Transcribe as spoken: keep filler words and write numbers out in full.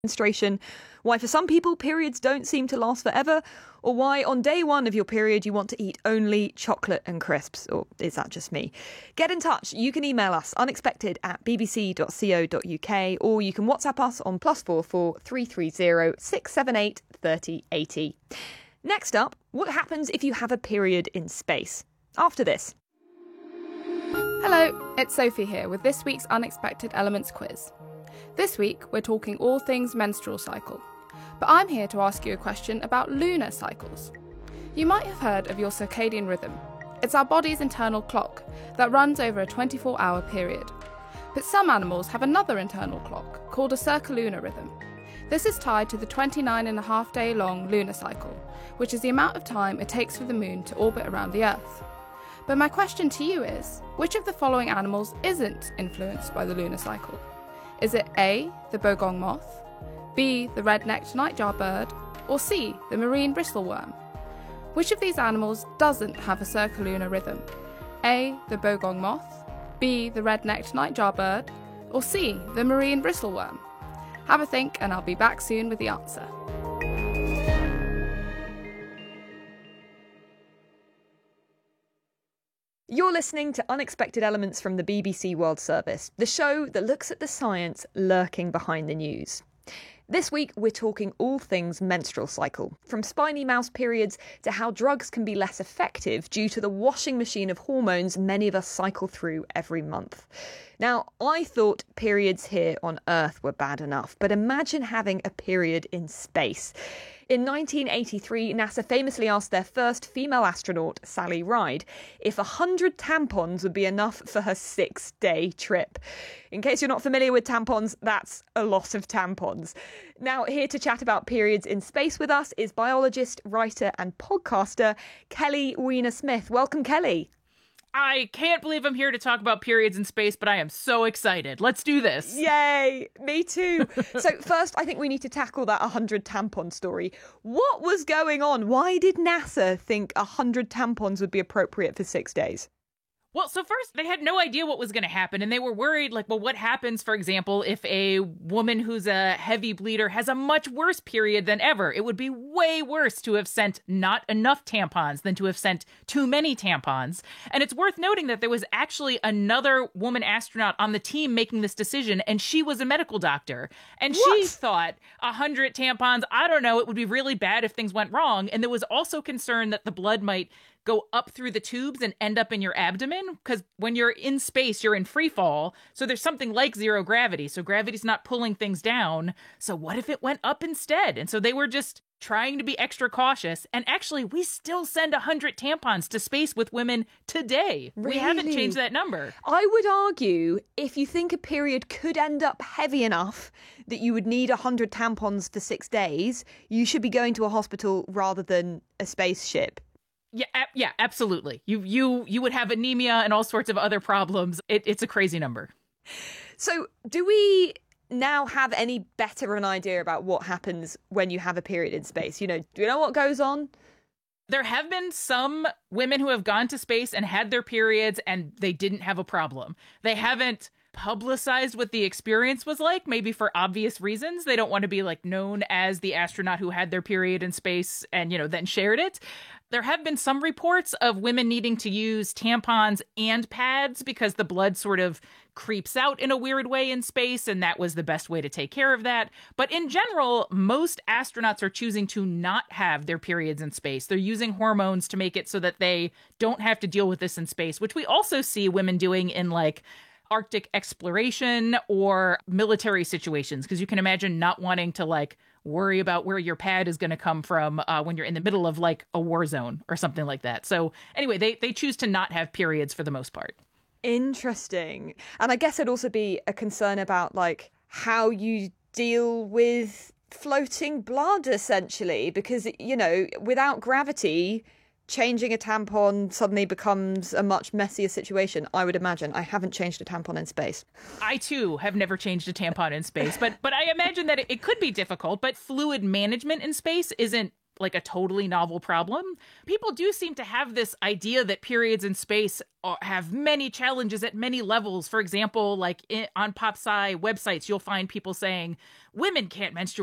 menstruation, why for some people periods don't seem to last forever, or why on day one of your period you want to eat only chocolate and crisps. Or is that just me? Get in touch. You can email us unexpected at bbc dot co dot uk, or you can WhatsApp us on plus four four three three zero six seven eight thirty eighty. Next up, what happens if you have a period in space? After this. Hello, it's Sophie here with this week's Unexpected Elements quiz. This week, we're talking all things menstrual cycle, but I'm here to ask you a question about lunar cycles. You might have heard of your circadian rhythm. It's our body's internal clock that runs over a twenty-four hour period. But some animals have another internal clock called a circalunar rhythm. This is tied to the twenty-nine and a half day long lunar cycle, which is the amount of time it takes for the moon to orbit around the Earth. But my question to you is, which of the following animals isn't influenced by the lunar cycle? Is it A, the bogong moth, B, the red-necked nightjar bird, or C, the marine bristleworm? Which of these animals doesn't have a circalunar rhythm? A, the bogong moth, B, the red-necked nightjar bird, or C, the marine bristleworm? Have a think and I'll be back soon with the answer. You're listening to Unexpected Elements from the B B C World Service, the show that looks at the science lurking behind the news. This week, we're talking all things menstrual cycle, from spiny mouse periods to how drugs can be less effective due to the washing machine of hormones many of us cycle through every month. Now, I thought periods here on Earth were bad enough, but imagine having a period in space. In nineteen eighty-three, NASA famously asked their first female astronaut, Sally Ride, if one hundred tampons would be enough for her six-day trip. In case you're not familiar with tampons, that's a lot of tampons. Now, here to chat about periods in space with us is biologist, writer and podcaster Kelly Weiner-Smith. Welcome, Kelly. I can't believe I'm here to talk about periods in space, but I am so excited. Let's do this. Yay, me too. So first, I think we need to tackle that one hundred tampon story. What was going on? Why did NASA think one hundred tampons would be appropriate for six days? Well, so first, they had no idea what was going to happen, and they were worried, like, well, what happens, for example, if a woman who's a heavy bleeder has a much worse period than ever? It would be way worse to have sent not enough tampons than to have sent too many tampons. And it's worth noting that there was actually another woman astronaut on the team making this decision, and she was a medical doctor. And What? she thought one hundred tampons, I don't know, it would be really bad if things went wrong. And there was also concern that the blood might go up through the tubes and end up in your abdomen, because when you're in space, you're in free fall. So there's something like zero gravity. So gravity's not pulling things down. So what if it went up instead? And so they were just trying to be extra cautious. And actually, we still send one hundred tampons to space with women today. Really? We haven't changed that number. I would argue if you think a period could end up heavy enough that you would need one hundred tampons for six days, you should be going to a hospital rather than a spaceship. Yeah, yeah, absolutely. You you you would have anemia and all sorts of other problems. It, it's a crazy number. So do we now have any better an idea about what happens when you have a period in space? You know, do you know what goes on? There have been some women who have gone to space and had their periods and they didn't have a problem. They haven't publicized what the experience was like, maybe for obvious reasons. They don't want to be like known as the astronaut who had their period in space and, you know, then shared it. There have been some reports of women needing to use tampons and pads because the blood sort of creeps out in a weird way in space, and that was the best way to take care of that. But in general, most astronauts are choosing to not have their periods in space. They're using hormones to make it so that they don't have to deal with this in space, which we also see women doing in like Arctic exploration or military situations, because you can imagine not wanting to like worry about where your pad is going to come from uh, when you're in the middle of like a war zone or something like that. So anyway, they, they choose to not have periods for the most part. Interesting. And I guess it'd also be a concern about like how you deal with floating blood, essentially, because, you know, without gravity, changing a tampon suddenly becomes a much messier situation, I would imagine. I haven't changed a tampon in space. I, too, have never changed a tampon in space, but but I imagine that it, it could be difficult, but fluid management in space isn't like a totally novel problem. People do seem to have this idea that periods in space are, have many challenges at many levels. For example, like in, on pop sci websites, you'll find people saying women can't menstruate